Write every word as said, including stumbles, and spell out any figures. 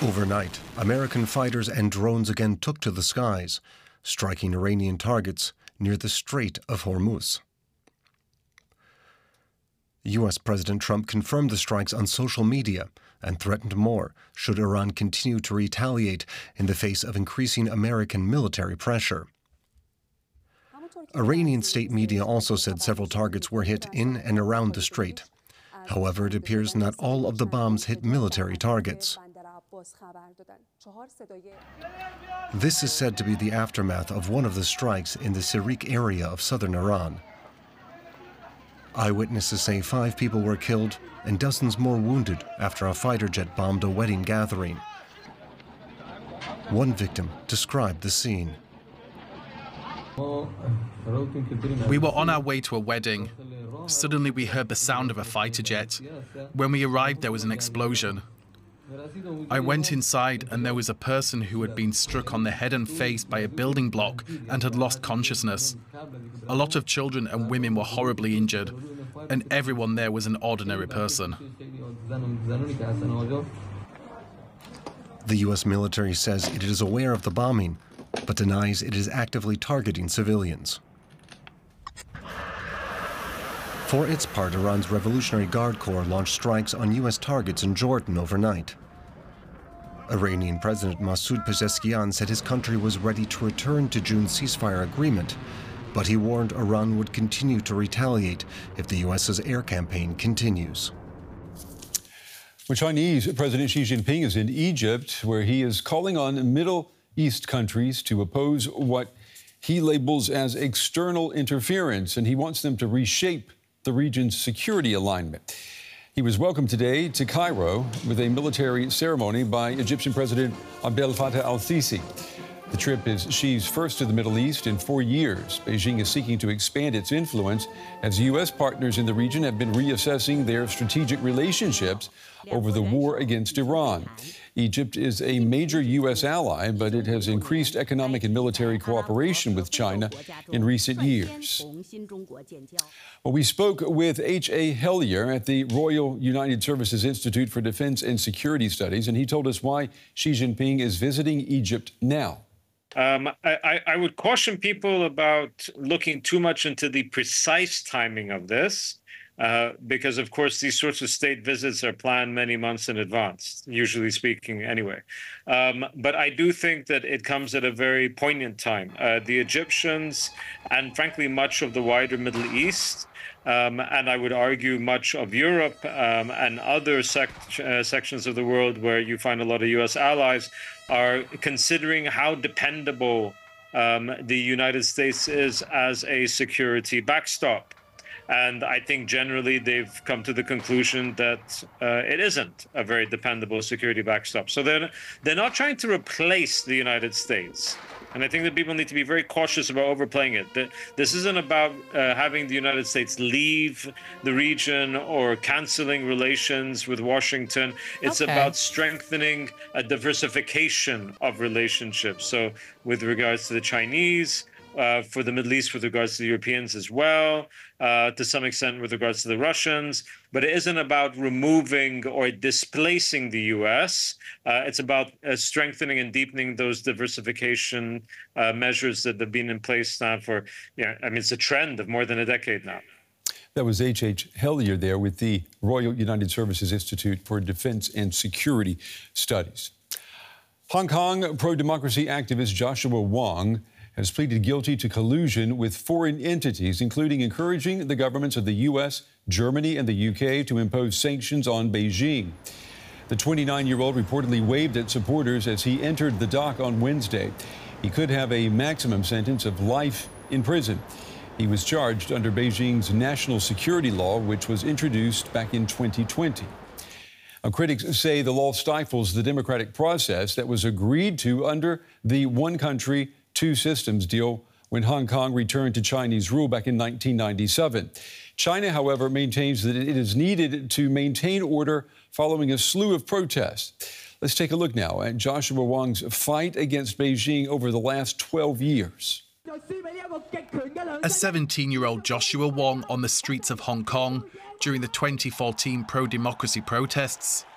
Overnight, American fighters and drones again took to the skies, striking Iranian targets near the Strait of Hormuz. U S President Trump confirmed the strikes on social media and threatened more should Iran continue to retaliate in the face of increasing American military pressure. Iranian state media also said several targets were hit in and around the strait. However, it appears not all of the bombs hit military targets. This is said to be the aftermath of one of the strikes in the Sirik area of southern Iran. Eyewitnesses say five people were killed and dozens more wounded after a fighter jet bombed a wedding gathering. One victim described the scene. We were on our way to a wedding. Suddenly we heard the sound of a fighter jet. When we arrived, there was an explosion. I went inside and there was a person who had been struck on the head and face by a building block and had lost consciousness. A lot of children and women were horribly injured, and everyone there was an ordinary person. The U S military says it is aware of the bombing, but denies it is actively targeting civilians. For its part, Iran's Revolutionary Guard Corps launched strikes on U S targets in Jordan overnight. Iranian President Masoud Pezeshkian said his country was ready to return to June's ceasefire agreement, but he warned Iran would continue to retaliate if the U S's air campaign continues. Well, Chinese President Xi Jinping is in Egypt, where he is calling on Middle East countries to oppose what he labels as external interference, and he wants them to reshape the region's security alignment. He was welcomed today to Cairo with a military ceremony by Egyptian President Abdel Fattah al-Sisi. The trip is Xi's first to the Middle East in four years. Beijing is seeking to expand its influence as U S partners in the region have been reassessing their strategic relationships over the war against Iran. Egypt is a major U S ally, but it has increased economic and military cooperation with China in recent years. Well, we spoke with H A Hellier at the Royal United Services Institute for Defense and Security Studies, and he told us why Xi Jinping is visiting Egypt now. Um, I, I would caution people about looking too much into the precise timing of this, uh, because, of course, these sorts of state visits are planned many months in advance, usually speaking anyway. Um, but I do think that it comes at a very poignant time. Uh, the Egyptians, and frankly, much of the wider Middle East, Um, and I would argue much of Europe um, and other sec uh, sections of the world where you find a lot of U S allies are considering how dependable um, the United States is as a security backstop. And I think generally they've come to the conclusion that uh, it isn't a very dependable security backstop. So they're, they're not trying to replace the United States. And I think that people need to be very cautious about overplaying it. This isn't about uh, having the United States leave the region or canceling relations with Washington. It's okay. about strengthening a diversification of relationships. So with regards to the Chinese, Uh, for the Middle East with regards to the Europeans as well, uh, to some extent with regards to the Russians. But it isn't about removing or displacing the U S. Uh, it's about uh, strengthening and deepening those diversification uh, measures that have been in place now for, yeah, I mean, it's a trend of more than a decade now. That was H H Hellier there with the Royal United Services Institute for Defense and Security Studies. Hong Kong pro-democracy activist Joshua Wong has pleaded guilty to collusion with foreign entities, including encouraging the governments of the U S, Germany, and the U K to impose sanctions on Beijing. The twenty-nine-year-old reportedly waved at supporters as he entered the dock on Wednesday. He could have a maximum sentence of life in prison. He was charged under Beijing's national security law, which was introduced back in twenty twenty. Now, critics say the law stifles the democratic process that was agreed to under the one country, two systems deal when Hong Kong returned to Chinese rule back in nineteen ninety-seven. China, however, maintains that it is needed to maintain order following a slew of protests. Let's take a look now at Joshua Wong's fight against Beijing over the last twelve years. A seventeen-year-old Joshua Wong on the streets of Hong Kong during the twenty fourteen pro-democracy protests.